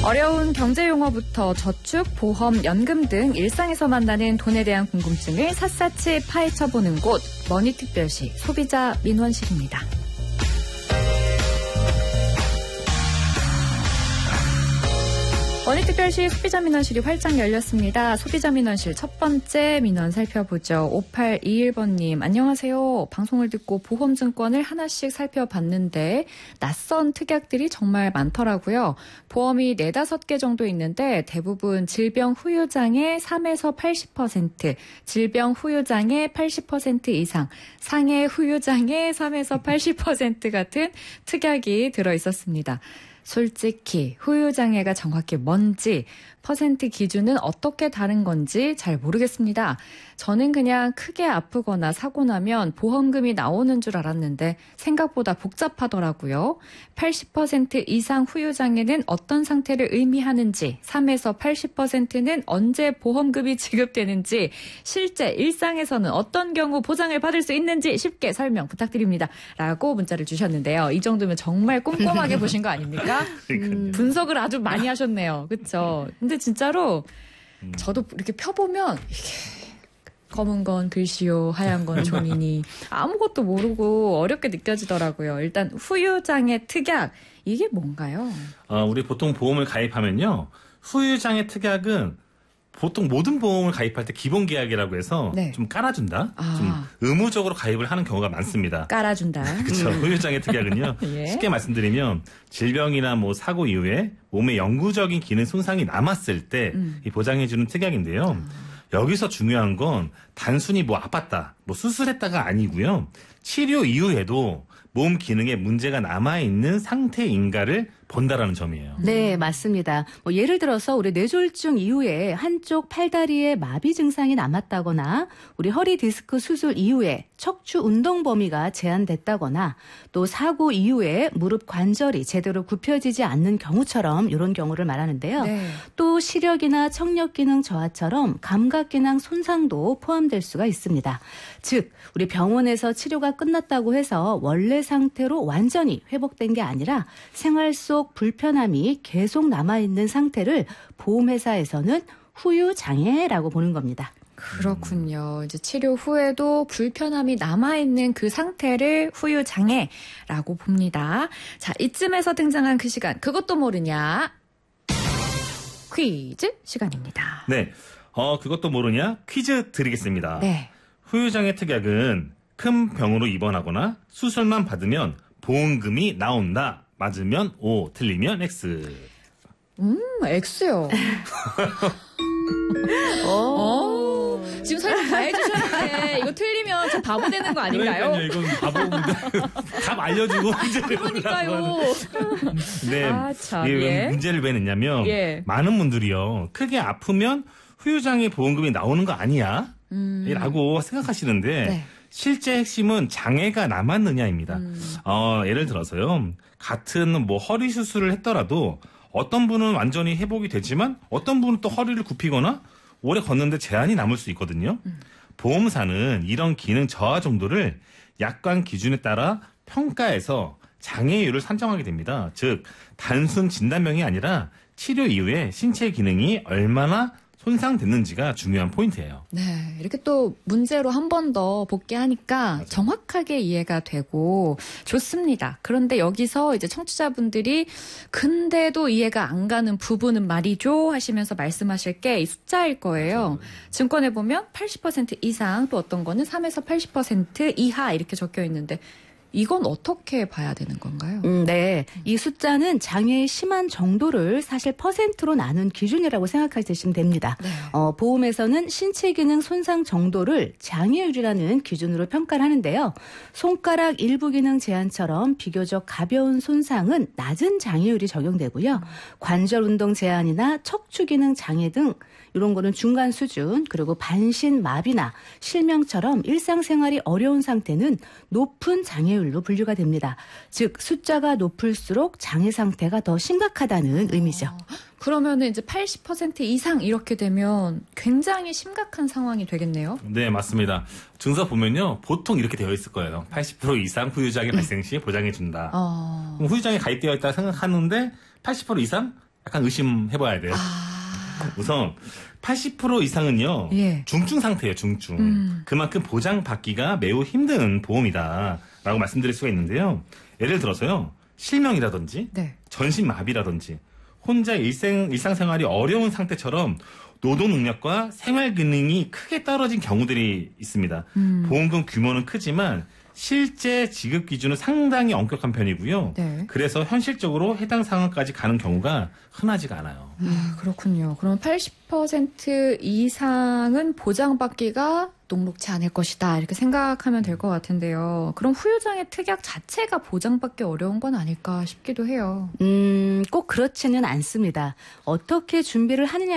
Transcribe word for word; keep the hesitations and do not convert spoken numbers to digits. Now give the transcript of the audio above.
어려운 경제용어부터 저축, 보험, 연금 등 일상에서 만나는 돈에 대한 궁금증을 샅샅이 파헤쳐보는 곳 머니특별시 소비자 민원실입니다. 머니특별시 소비자 민원실이 활짝 열렸습니다. 소비자 민원실 첫 번째 민원 살펴보죠. 오팔이일 번님 안녕하세요. 방송을 듣고 보험증권을 하나씩 살펴봤는데 낯선 특약들이 정말 많더라고요. 보험이 네다섯 개 정도 있는데 대부분 질병 후유장애 삼에서 팔십 퍼센트, 질병 후유장애 팔십 퍼센트 이상, 상해 후유장애 삼에서 팔십 퍼센트 같은 특약이 들어있었습니다. 솔직히 후유장애가 정확히 뭔지, 퍼센트 기준은 어떻게 다른 건지 잘 모르겠습니다. 저는 그냥 크게 아프거나 사고 나면 보험금이 나오는 줄 알았는데 생각보다 복잡하더라고요. 팔십 퍼센트 이상 후유장애는 어떤 상태를 의미하는지, 삼에서 팔십 퍼센트는 언제 보험금이 지급되는지, 실제 일상에서는 어떤 경우 보장을 받을 수 있는지 쉽게 설명 부탁드립니다. 라고 문자를 주셨는데요. 이 정도면 정말 꼼꼼하게 보신 거 아닙니까? 음, 분석을 아주 많이 하셨네요. 그렇죠? 근데 진짜로 저도 이렇게 펴보면 이게 검은 건 글씨요, 하얀 건 종이니 아무것도 모르고 어렵게 느껴지더라고요. 일단 후유장애 특약, 이게 뭔가요? 어, 우리 보통 보험을 가입하면요. 후유장애 특약은 보통 모든 보험을 가입할 때 기본 계약이라고 해서 네. 좀 깔아준다. 아. 좀 의무적으로 가입을 하는 경우가 많습니다. 깔아준다. 그렇죠. 후유장애 특약은요. 예. 쉽게 말씀드리면 질병이나 뭐 사고 이후에 몸의 영구적인 기능 손상이 남았을 때 음. 이 보장해주는 특약인데요. 아. 여기서 중요한 건 단순히 뭐 아팠다, 뭐 수술했다가 아니고요. 치료 이후에도 몸 기능에 문제가 남아있는 상태인가를 본다라는 점이에요. 네, 맞습니다. 뭐 예를 들어서 우리 뇌졸중 이후에 한쪽 팔다리에 마비 증상이 남았다거나 우리 허리 디스크 수술 이후에 척추 운동 범위가 제한됐다거나 또 사고 이후에 무릎 관절이 제대로 굽혀지지 않는 경우처럼 이런 경우를 말하는데요. 네. 또 시력이나 청력 기능 저하처럼 감각 기능 손상도 포함될 수가 있습니다. 즉, 우리 병원에서 치료가 끝났다고 해서 원래 상태로 완전히 회복된 게 아니라 생활 속 불편함이 계속 남아있는 상태를 보험회사에서는 후유장애라고 보는 겁니다. 그렇군요. 이제 치료 후에도 불편함이 남아있는 그 상태를 후유장애라고 봅니다. 자, 이쯤에서 등장한 그 시간, 그것도 모르냐? 퀴즈 시간입니다. 네, 어 그것도 모르냐? 퀴즈 드리겠습니다. 네. 후유장애 특약은 큰 병으로 입원하거나 수술만 받으면 보험금이 나온다. 맞으면 O, 틀리면 X. 음, X요. 오. 지금 설명 다 해주셨는데 이거 틀리면 저 바보 되는 거 아닌가요? 그러니까요. 이건 바보입니다. 답 알려주고 문제를 그러니까요. 네, 아, 참, 예. 예. 문제를 왜 냈냐면 예. 많은 분들이요. 크게 아프면 후유장애 보험금이 나오는 거 아니야? 음. 라고 생각하시는데 네. 실제 핵심은 장애가 남았느냐입니다. 음. 어, 예를 들어서요. 같은 뭐 허리 수술을 했더라도 어떤 분은 완전히 회복이 되지만 어떤 분은 또 허리를 굽히거나 오래 걷는데 제한이 남을 수 있거든요. 음. 보험사는 이런 기능 저하 정도를 약관 기준에 따라 평가해서 장애율을 산정하게 됩니다. 즉 단순 진단명이 아니라 치료 이후에 신체 기능이 얼마나 손상됐는지가 중요한 포인트예요. 네, 이렇게 또 문제로 한 번 더 복귀하니까 맞아요. 정확하게 이해가 되고 좋습니다. 그런데 여기서 이제 청취자분들이 근데도 이해가 안 가는 부분은 말이죠 하시면서 말씀하실 게 이 숫자일 거예요. 맞아요. 증권에 보면 팔십 퍼센트 이상 또 어떤 거는 삼에서 팔십 퍼센트 이하 이렇게 적혀 있는데 이건 어떻게 봐야 되는 건가요? 음, 네. 이 숫자는 장애의 심한 정도를 사실 퍼센트로 나눈 기준이라고 생각하시면 됩니다. 네. 어, 보험에서는 신체 기능 손상 정도를 장애율이라는 기준으로 평가를 하는데요. 손가락 일부 기능 제한처럼 비교적 가벼운 손상은 낮은 장애율이 적용되고요. 음. 관절 운동 제한이나 척추 기능 장애 등 이런 거는 중간 수준, 그리고 반신 마비나 실명처럼 일상생활이 어려운 상태는 높은 장애율로 분류가 됩니다. 즉 숫자가 높을수록 장애 상태가 더 심각하다는 의미죠. 어, 그러면 이제 팔십 퍼센트 이상 이렇게 되면 굉장히 심각한 상황이 되겠네요. 네, 맞습니다. 증서 보면요. 보통 이렇게 되어 있을 거예요. 팔십 퍼센트 이상 후유장애 발생 시 보장해 준다. 어... 그럼 후유장애 가입되어 있다 생각하는데 팔십 퍼센트 이상? 약간 의심해봐야 돼요. 아. 우선 팔십 퍼센트 이상은요. 예. 중증 상태예요. 중증. 음. 그만큼 보장받기가 매우 힘든 보험이다라고 말씀드릴 수가 있는데요. 예를 들어서요. 실명이라든지 네. 전신마비라든지 혼자 일생, 일상생활이 어려운 상태처럼 노동 능력과 생활 기능이 크게 떨어진 경우들이 있습니다. 음. 보험금 규모는 크지만 실제 지급 기준은 상당히 엄격한 편이고요. 네. 그래서 현실적으로 해당 상황까지 가는 경우가 흔하지가 않아요. 아, 그렇군요. 그럼 팔십 퍼센트 이상은 보장받기가 녹록지 않을 것이다. 이렇게 생각하면 될 것 같은데요. 그럼 후유장애 특약 자체가 보장받기 어려운 건 아닐까 싶기도 해요. 음, 꼭 그렇지는 않습니다. 어떻게 준비를 하느냐